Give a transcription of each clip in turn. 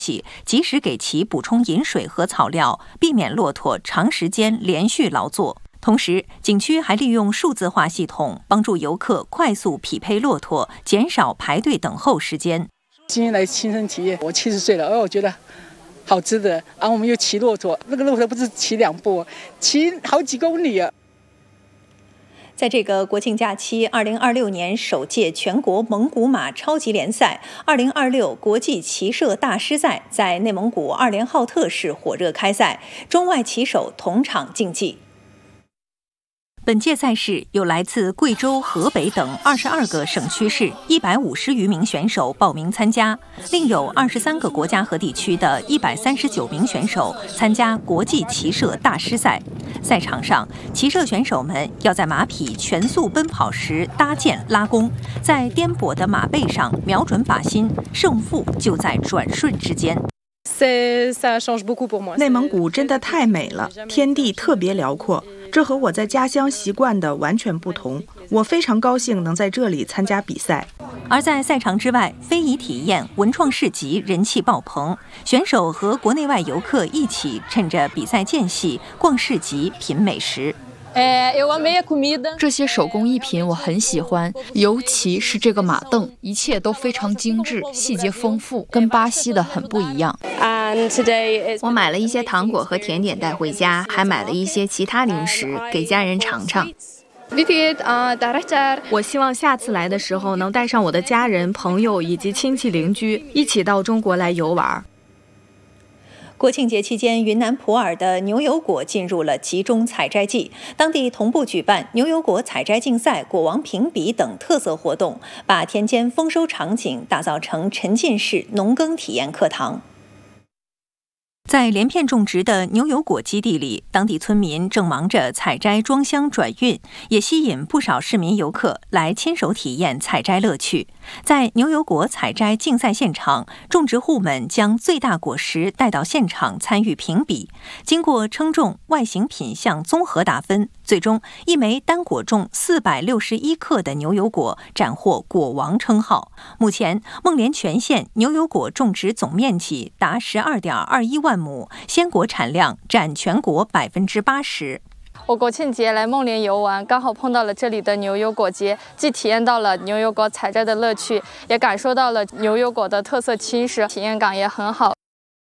及时给其补充饮水和草料，避免骆驼长时间连续劳作。同时，景区还利用数字化系统，帮助游客快速匹配骆驼，减少排队等候时间。 今天来亲身体验，我70岁了，我觉得好值得。我们又骑骆驼，那个骆驼不是骑2步，骑好几公里啊！ 在这个国庆假期，2026年首届全国蒙古马超级联赛、2026国际骑射大师赛在内蒙古2连浩特市火热开赛，中外骑手同场竞技。本届赛事有来自贵州、河北等22个省区市150余名选手报名参加，另有23个国家和地区的139名选手参加国际骑射大师赛。赛场上，骑射选手们要在马匹全速奔跑时搭箭拉弓，在颠簸的马背上瞄准靶心，胜负就在转瞬之间。 内蒙古真的太美了，天地特别辽阔，这和我在家乡习惯的完全不同。我非常高兴能在这里参加比赛。 而在赛场之外，非遗体验、文创市集人气爆棚，选手和国内外游客一起趁着比赛间隙逛市集、品美食。 这些手工艺品我很喜欢，尤其是这个马镫，一切都非常精致，细节丰富，跟巴西的很不一样。 我买了一些糖果和甜点带回家，还买了一些其他零食给家人尝尝。 我希望下次来的时候能带上我的家人、朋友以及亲戚邻居一起到中国来游玩。 国庆节期间，云南普洱的牛油果进入了集中采摘季，当地同步举办牛油果采摘竞赛、果王评比等特色活动，把田间丰收场景打造成沉浸式农耕体验课堂。在连片种植的牛油果基地里，当地村民正忙着采摘、装箱、转运，也吸引不少市民游客来亲手体验采摘乐趣。在牛油果采摘竞赛现场，种植户们将最大果实带到现场参与评比，经过称重、外形、品相综合打分，最终一枚单果重461克的牛油果斩获果王称号。目前，孟连全县牛油果种植总面积达12.21万亩，鲜果产量占全国80%。 我国庆节来孟连游玩，刚好碰到了这里的牛油果节，既体验到了牛油果采摘的乐趣，也感受到了牛油果的特色轻食，体验感也很好。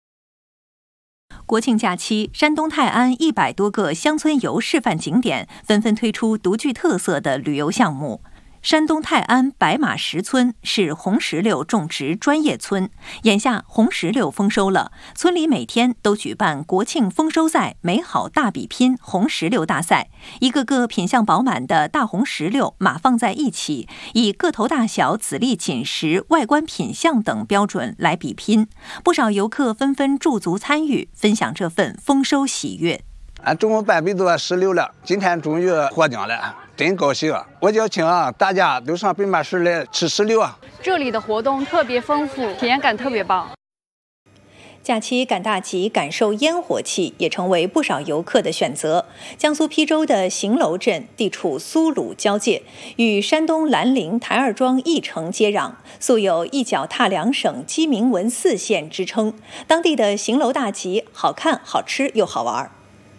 国庆假期，山东泰安100多个乡村游示范景点纷纷推出独具特色的旅游项目。山东泰安白马石村是红石榴种植专业村，眼下红石榴丰收了，村里每天都举办国庆丰收赛、美好大比拼红石榴大赛，一个个品相饱满的大红石榴码放在一起，以个头大小、籽粒紧实、外观品相等标准来比拼，不少游客纷纷驻足参与，分享这份丰收喜悦。 俺种了半辈子石榴了，今天终于获奖了，真高兴啊！我就请大家都上白马石来吃石榴啊！ 这里的活动特别丰富，体验感特别棒。 假期赶大集，感受烟火气也成为不少游客的选择。江苏邳州的邢楼镇地处苏鲁交界，与山东兰陵、台儿庄一城接壤，素有一脚踏2省、鸡鸣文4县之称。当地的邢楼大集好看、好吃又好玩。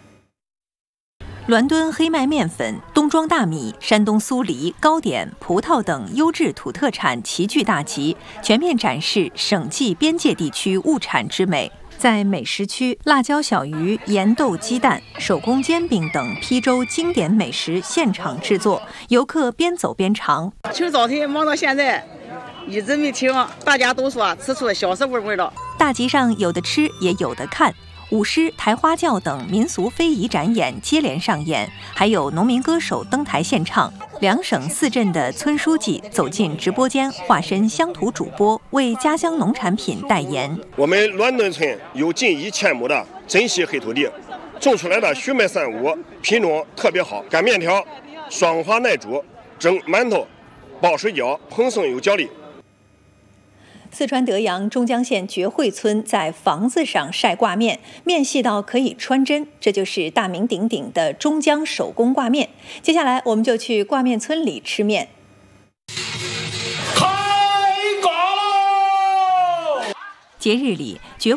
滦敦黑麦面粉、东庄大米、山东苏梨、糕点、葡萄等优质土特产齐聚大集，全面展示省际边界地区物产之美。在美食区，辣椒小鱼、盐豆鸡蛋、手工煎饼等邳州经典美食现场制作，游客边走边尝。 从早晨忙到现在，一直没停，大家都说吃出小时味道。 大集上有的吃，也有的看。舞狮、抬花轿等民俗非遗展演接连上演，还有农民歌手登台献唱。2省4镇的村书记走进直播间，化身乡土主播，为家乡农产品代言。 我们滦敦村有近1000亩的珍稀黑土地，种出来的徐麦35品种特别好，擀面条、双滑耐煮、蒸馒头、包水饺，蓬松有嚼力。 四川德阳中江县觉会村在房子上晒挂面，面细到可以穿针，这就是大名鼎鼎的中江手工挂面。接下来我们就去挂面村里吃面。开搞！节日里，觉会